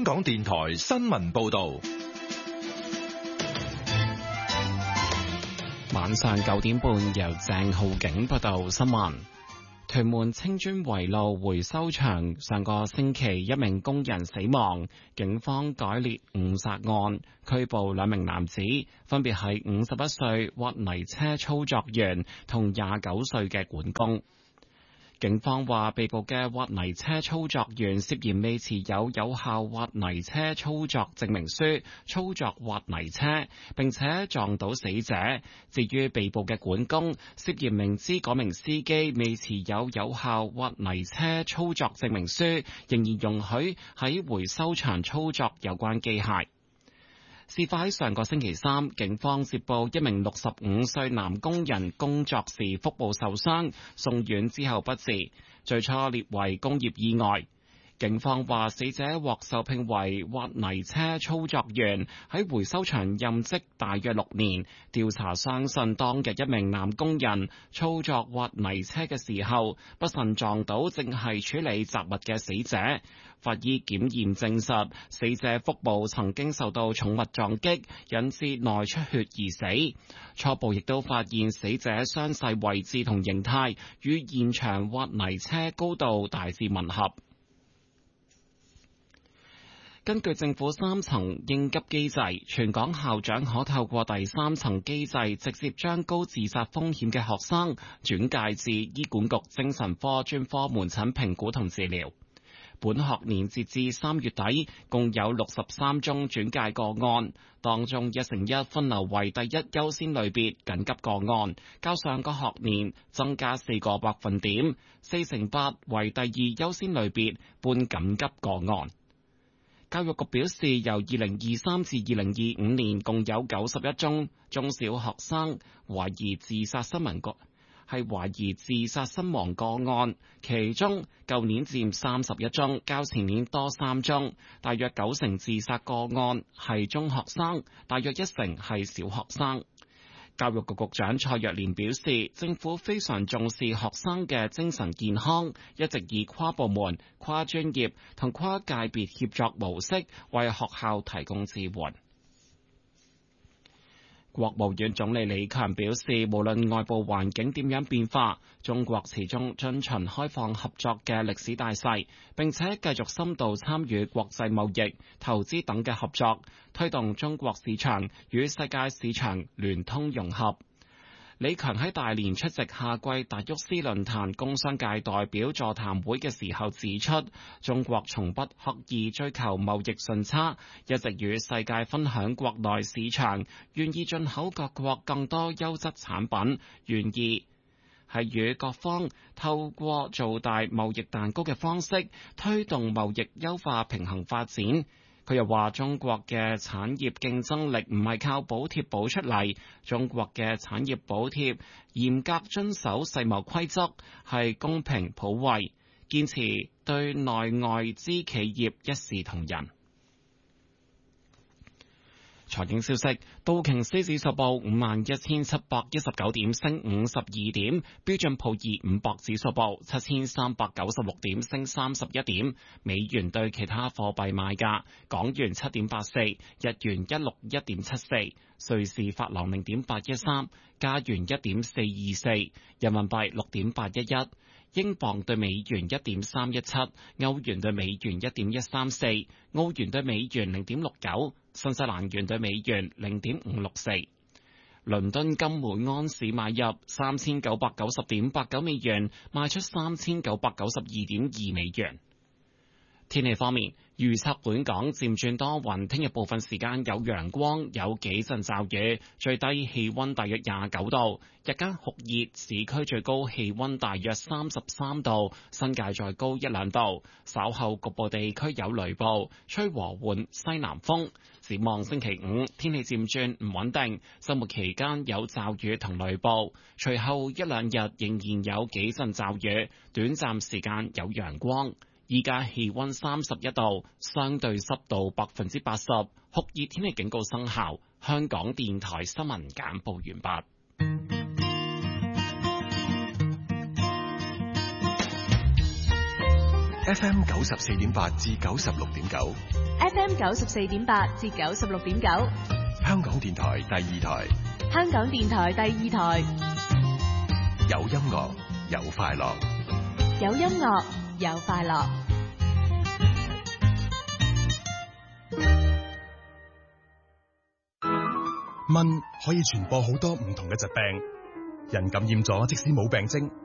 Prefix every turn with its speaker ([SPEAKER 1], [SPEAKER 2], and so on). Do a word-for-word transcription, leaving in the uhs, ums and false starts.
[SPEAKER 1] 香港電台新聞報道。
[SPEAKER 2] 晚上九點半，由鄭浩景報道新聞。屯門青磚圍路回收場上個星期一名工人死亡，警方改列誤殺案，拘捕兩名男子，分別係五十一歲挖泥車操作員同廿九歲嘅管工。警方話，被捕嘅挖泥車操作員涉嫌未持有有效挖泥車操作證明書，操作挖泥車，並且撞到死者。至於被捕嘅管工，涉嫌明知嗰名司機未持有有效挖泥車操作證明書，仍然容許喺回收場操作有關機械。事發喺上個星期三，警方接報一名六十五歲男工人工作時腹部受傷，送院之後不治，最初列為工業意外。警方話，死者獲受聘為挖泥車操作員，喺回收場任職大約六年。調查相信，當日一名男工人操作挖泥車嘅時候，不慎撞到正係處理雜物嘅死者。法醫檢驗證實，死者腹部曾經受到重物撞擊，引致內出血而死。初步亦都發現死者傷勢位置同形態與現場挖泥車高度大致吻合。根據政府三層應急機制，全港校長可透過第三層機制直接將高自殺風險嘅學生轉介至醫管局精神科專科門診評估同治療。本學年截至三月底，共有六十三宗轉介個案，當中一成一分流為第一優先類別緊急個案，較上個學年增加四個百分點；四成八為第二優先類別半緊急個案。教育局表示，由二零二三至二零二五年，共有九十一宗中小學生懷疑自殺新聞個係懷疑自殺身亡個案，其中舊年佔三十一宗，較前年多三宗。大約九成自殺個案係中學生，大約一成係小學生。教育局局長蔡若蓮表示，政府非常重視學生嘅精神健康，一直以跨部門、跨專業同跨界別協作模式為學校提供支援。國務院總理李強表示，無論外部環境點樣變化，中國始終遵循開放合作嘅歷史大勢，並且繼續深度參與國際貿易、投資等嘅合作，推動中國市場與世界市場聯通融合。李強喺大連出席夏季達沃斯論壇工商界代表座談會嘅時候指出，中國從不刻意追求貿易順差，一直與世界分享國內市場，願意進口各國更多優質產品，願意係與各方透過做大貿易蛋糕嘅方式，推動貿易優化平衡發展。佢又話，中國嘅產業競爭力唔係靠補貼補出嚟，中國嘅產業補貼嚴格遵守世貿規則，係公平普惠，堅持對內外資企業一視同仁。財經消息，道瓊斯指數報五萬一千七百一十九點，升五十二點；標準普爾五百指數報七千三百九十六點，升三十一點。美元對其他貨幣賣價：港元七點八四，日元一六一點七四，瑞士法郎零點八一三，加元一點四二四，人民幣六點八一一。英鎊對美元一點三一七，歐元對美元一點一三四，澳元對美元零點六九，新西蘭元對美元零點五六四。倫敦金每安士買入三千九百九十點八九美元，賣出三千九百九十二點二美元。天氣方面，預測本港漸轉多雲，聽日部分時間有陽光，有幾陣驟雨，最低氣溫大約廿九度，日間酷熱，市區最高氣溫大約三十三度，新界再高一兩度。稍後局部地區有雷暴，吹和緩西南風。展望星期五，天氣漸轉唔穩定，周末期間有驟雨同雷暴，隨後一兩日仍然有幾陣驟雨，短暫時間有陽光。依家氣溫三十一度，相對濕度百分之八十，酷熱天氣警告生效。香港電台新聞簡報完畢。
[SPEAKER 3] F M 九十四點八至九十六點九
[SPEAKER 4] ，F M 九十四點八至九十六點九，
[SPEAKER 3] 香港電台第二台，
[SPEAKER 4] 香港電台第二台，
[SPEAKER 3] 有音樂有快樂，
[SPEAKER 4] 有音樂有快樂。
[SPEAKER 5] 蚊可以傳播好多唔同嘅疾病，人感染咗即使冇病徵，